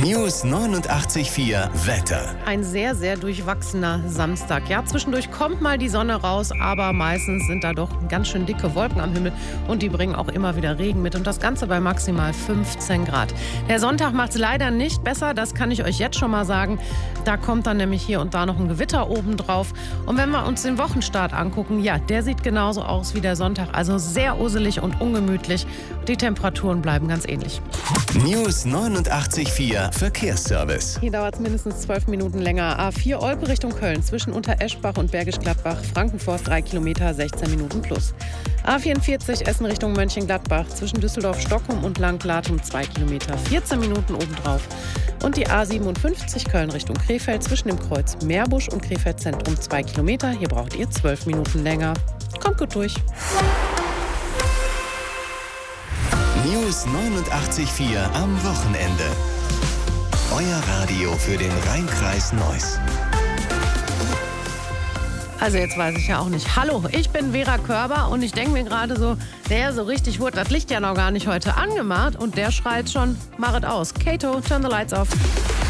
News 89.4 Wetter. Ein sehr, sehr durchwachsener Samstag. Ja, zwischendurch kommt mal die Sonne raus, aber meistens sind da doch ganz schön dicke Wolken am Himmel und die bringen auch immer wieder Regen mit und das Ganze bei maximal 15 Grad. Der Sonntag macht es leider nicht besser, das kann ich euch jetzt schon mal sagen. Da kommt dann nämlich hier und da noch ein Gewitter obendrauf. Und wenn wir uns den Wochenstart angucken, ja, der sieht genauso aus wie der Sonntag, also sehr uselig und ungemütlich. Die Temperaturen bleiben ganz ähnlich. News 89.4 Verkehrsservice. Hier dauert es mindestens 12 Minuten länger. A4 Olpe Richtung Köln zwischen Untereschbach und Bergisch Gladbach. Frankenforst 3 Kilometer, 16 Minuten plus. A44 Essen Richtung Mönchengladbach zwischen Düsseldorf-Stockholm und Langlatum 2 Kilometer, 14 Minuten obendrauf. Und die A57 Köln Richtung Krefeld zwischen dem Kreuz Meerbusch und Krefeld Zentrum 2 Kilometer. Hier braucht ihr 12 Minuten länger. Kommt gut durch. News 89.4 am Wochenende. Euer Radio für den Rhein-Kreis Neuss. Also jetzt weiß ich ja auch nicht. Hallo, ich bin Vera Körber und ich denke mir gerade so, so richtig wurde das Licht ja noch gar nicht heute angemacht und der schreit schon, mach es aus. Kato, turn the lights off.